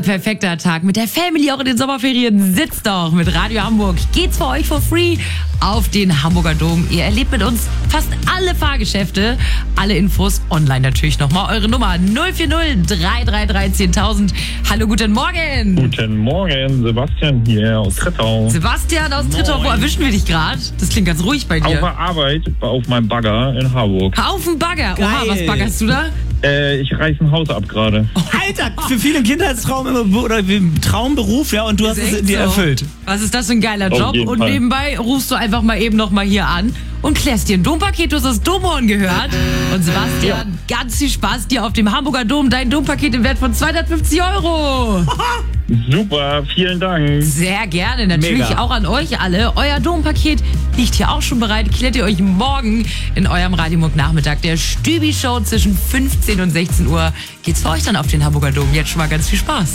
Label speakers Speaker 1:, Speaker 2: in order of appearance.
Speaker 1: perfekter Tag. Mit der Family auch in den Sommerferien. Sitzt doch mit Radio Hamburg. Geht's für euch for free auf den Hamburger Dom. Ihr erlebt mit uns fast alle Fahrgeschäfte. Alle Infos online natürlich nochmal. Eure Nummer 040 333 10.000. Hallo, guten Morgen.
Speaker 2: Guten Morgen, Sebastian hier aus Trittau.
Speaker 1: Sebastian aus Trittau, wo erwischen wir dich gerade? Das klingt ganz ruhig bei dir.
Speaker 2: Auf der Arbeit, auf meinem Bagger in Harburg.
Speaker 1: Auf dem Bagger.
Speaker 3: Geil.
Speaker 1: Oha, was baggerst du da?
Speaker 2: Ich reiß ein Haus ab gerade.
Speaker 3: Alter, für viele ein Kindheitstraum oder Traumberuf, ja, und du hast es
Speaker 1: echt
Speaker 3: dir
Speaker 1: so.
Speaker 3: erfüllt.
Speaker 1: Was ist das für ein geiler
Speaker 2: Auf
Speaker 1: Job?
Speaker 2: jeden
Speaker 1: Und
Speaker 2: Fall.
Speaker 1: nebenbei rufst du einfach mal eben noch mal hier an und klärst dir ein Dompaket, du hast das Domhorn gehört. Und Sebastian, ganz viel Spaß dir auf dem Hamburger Dom. Dein Dompaket im Wert von 250 €.
Speaker 2: Super, vielen Dank.
Speaker 1: Sehr gerne, natürlich
Speaker 3: Mega.
Speaker 1: auch an euch alle. Euer Dompaket liegt hier auch schon bereit. Klärt ihr euch morgen in eurem Radiomug-Nachmittag der Stübi-Show zwischen 15 und 16 Uhr. Geht's für euch dann auf den Hamburger Dom. Jetzt schon mal ganz viel Spaß.